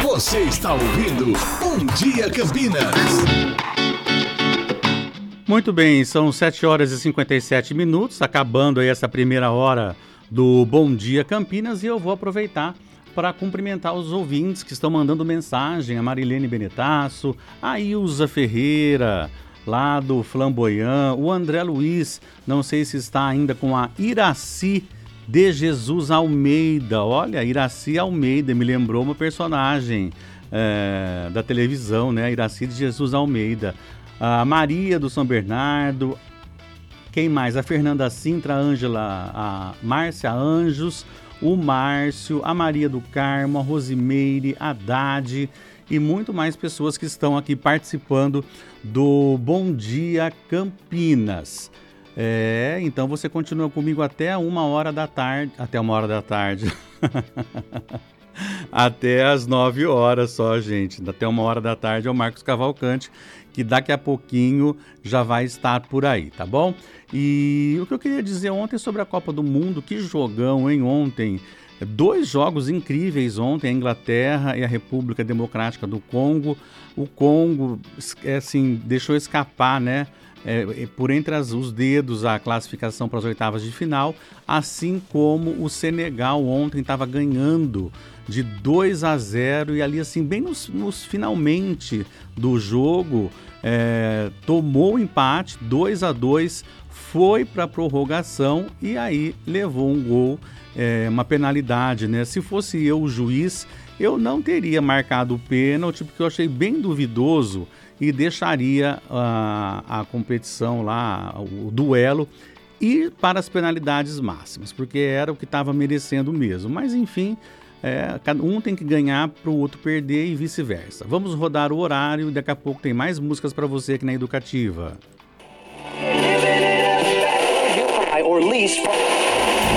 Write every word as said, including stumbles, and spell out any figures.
Você está ouvindo Bom Dia Campinas. Muito bem, são sete horas e cinquenta e sete minutos, acabando aí essa primeira hora do Bom Dia Campinas, e eu vou aproveitar para cumprimentar os ouvintes que estão mandando mensagem, a Marilene Benetasso, a Ilza Ferreira, lá do Flamboyant, o André Luiz, não sei se está ainda com a Iraci de Jesus Almeida. Olha, Iraci Almeida me lembrou uma personagem é, da televisão, né? Iraci de Jesus Almeida. A Maria do São Bernardo, quem mais? A Fernanda Sintra, a Ângela, a Márcia Anjos, o Márcio, a Maria do Carmo, a Rosimeire, a Dade e muito mais pessoas que estão aqui participando do Bom Dia Campinas. É, então você continua comigo até uma hora da tarde, até uma hora da tarde, até as nove horas só, gente, até uma hora da tarde é o Marcos Cavalcante, que daqui a pouquinho já vai estar por aí, tá bom? E o que eu queria dizer ontem sobre a Copa do Mundo, que jogão, hein, ontem, dois jogos incríveis ontem, a Inglaterra e a República Democrática do Congo. O Congo, assim, deixou escapar, né, É, por entre as, os dedos a classificação para as oitavas de final, assim como o Senegal ontem estava ganhando de dois a zero e ali assim bem nos, nos finalmente do jogo é, tomou o empate dois a dois, foi para a prorrogação e aí levou um gol, é, uma penalidade, né? Se fosse eu o juiz, eu não teria marcado o pênalti porque eu achei bem duvidoso e deixaria uh, a competição lá, o duelo, ir para as penalidades máximas, porque era o que estava merecendo mesmo. Mas enfim, é, um tem que ganhar para o outro perder e vice-versa. Vamos rodar o horário e daqui a pouco tem mais músicas para você aqui na Educativa. Or lease from